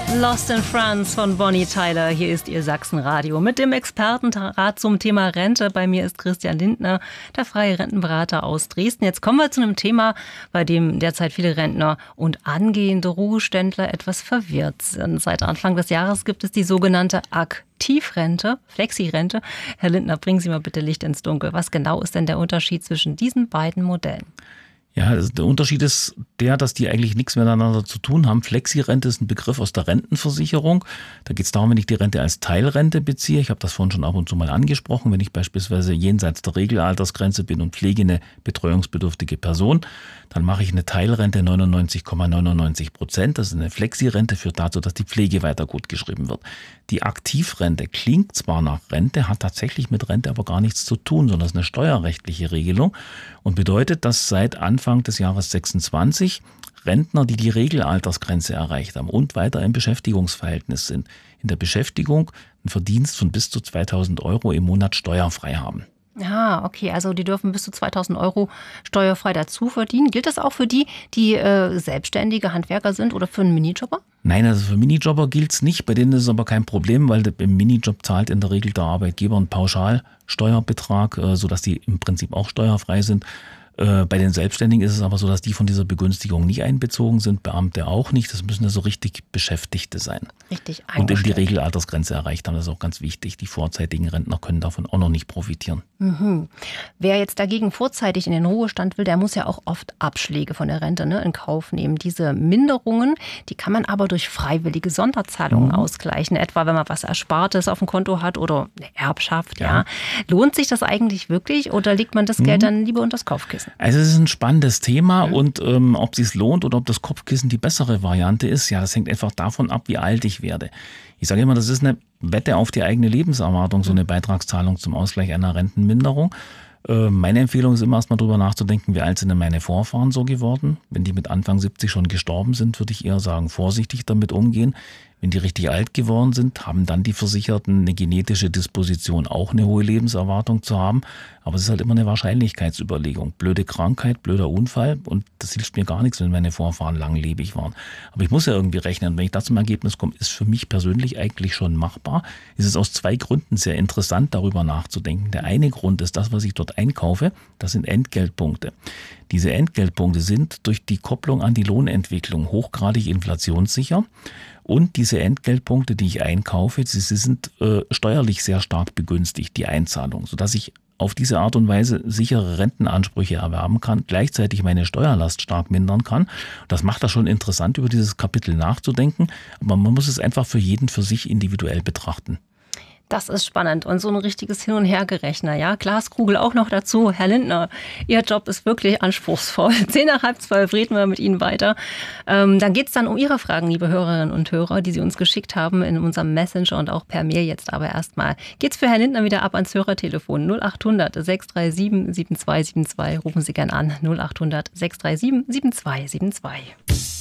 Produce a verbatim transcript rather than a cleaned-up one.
Lost in France von Bonnie Tyler. Hier ist Ihr Sachsenradio mit dem Expertenrat zum Thema Rente. Bei mir ist Christian Lindner, der freie Rentenberater aus Dresden. Jetzt kommen wir zu einem Thema, bei dem derzeit viele Rentner und angehende Ruheständler etwas verwirrt sind. Seit Anfang des Jahres gibt es die sogenannte Aktivrente, Flexirente. Herr Lindner, bringen Sie mal bitte Licht ins Dunkel. Was genau ist denn der Unterschied zwischen diesen beiden Modellen? Ja, also der Unterschied ist der, dass die eigentlich nichts miteinander zu tun haben. Flexirente ist ein Begriff aus der Rentenversicherung. Da geht es darum, wenn ich die Rente als Teilrente beziehe. Ich habe das vorhin schon ab und zu mal angesprochen. Wenn ich beispielsweise jenseits der Regelaltersgrenze bin und pflege eine betreuungsbedürftige Person, dann mache ich eine Teilrente neunundneunzig Komma neunundneunzig Prozent. Das ist eine Flexirente, führt dazu, dass die Pflege weiter gut geschrieben wird. Die Aktivrente klingt zwar nach Rente, hat tatsächlich mit Rente aber gar nichts zu tun, sondern ist eine steuerrechtliche Regelung und bedeutet, dass seit Anfang des Jahres sechsundzwanzig Rentner, die die Regelaltersgrenze erreicht haben und weiter im Beschäftigungsverhältnis sind, in der Beschäftigung einen Verdienst von bis zu zweitausend Euro im Monat steuerfrei haben. Ah, okay, also die dürfen bis zu zweitausend Euro steuerfrei dazu verdienen. Gilt das auch für die, die äh, selbstständige Handwerker sind oder für einen Minijobber? Nein, also für Minijobber gilt es nicht. Bei denen ist es aber kein Problem, weil im Minijob zahlt in der Regel der Arbeitgeber einen Pauschalsteuerbetrag, äh, sodass die im Prinzip auch steuerfrei sind. Bei den Selbstständigen ist es aber so, dass die von dieser Begünstigung nicht einbezogen sind, Beamte auch nicht. Das müssen ja so richtig Beschäftigte sein. Richtig eingestellt. Und eben die Regelaltersgrenze erreicht haben, das ist auch ganz wichtig. Die vorzeitigen Rentner können davon auch noch nicht profitieren. Mhm. Wer jetzt dagegen vorzeitig in den Ruhestand will, der muss ja auch oft Abschläge von der Rente ne, in Kauf nehmen. Diese Minderungen, die kann man aber durch freiwillige Sonderzahlungen mhm. ausgleichen. Etwa wenn man was Erspartes auf dem Konto hat oder eine Erbschaft. Ja. Ja. Lohnt sich das eigentlich wirklich oder legt man das Geld mhm. dann lieber unter das Kopfkissen? Also es ist ein spannendes Thema mhm. und ähm, ob es sich lohnt oder ob das Kopfkissen die bessere Variante ist, ja, das hängt einfach davon ab, wie alt ich werde. Ich sage immer, das ist eine Wette auf die eigene Lebenserwartung, so eine Beitragszahlung zum Ausgleich einer Rentenminderung. Äh, meine Empfehlung ist immer erstmal drüber nachzudenken, wie alt sind denn meine Vorfahren so geworden? Wenn die mit Anfang siebzig schon gestorben sind, würde ich eher sagen, vorsichtig damit umgehen. Wenn die richtig alt geworden sind, haben dann die Versicherten eine genetische Disposition, auch eine hohe Lebenserwartung zu haben. Aber es ist halt immer eine Wahrscheinlichkeitsüberlegung. Blöde Krankheit, blöder Unfall und das hilft mir gar nichts, wenn meine Vorfahren langlebig waren. Aber ich muss ja irgendwie rechnen. Wenn ich da zum Ergebnis komme, ist für mich persönlich eigentlich schon machbar. Es ist aus zwei Gründen sehr interessant, darüber nachzudenken. Der eine Grund ist das, was ich dort einkaufe, das sind Entgeltpunkte. Diese Entgeltpunkte sind durch die Kopplung an die Lohnentwicklung hochgradig inflationssicher. Und diese Entgeltpunkte, die ich einkaufe, sie, sie sind äh, steuerlich sehr stark begünstigt, die Einzahlung, sodass ich auf diese Art und Weise sichere Rentenansprüche erwerben kann, gleichzeitig meine Steuerlast stark mindern kann. Das macht das schon interessant, über dieses Kapitel nachzudenken, aber man muss es einfach für jeden für sich individuell betrachten. Das ist spannend und so ein richtiges Hin- und Hergerechner, ja. Glaskugel auch noch dazu. Herr Lindner, Ihr Job ist wirklich anspruchsvoll. Zehn nach halb zwölf reden wir mit Ihnen weiter. Ähm, dann geht es dann um Ihre Fragen, liebe Hörerinnen und Hörer, die Sie uns geschickt haben in unserem Messenger und auch per Mail jetzt. Aber erstmal geht's für Herrn Lindner wieder ab ans Hörertelefon. null acht hundert sechs drei sieben sieben zwei sieben zwei. Rufen Sie gern an. null acht hundert sechs drei sieben sieben zwei sieben zwei.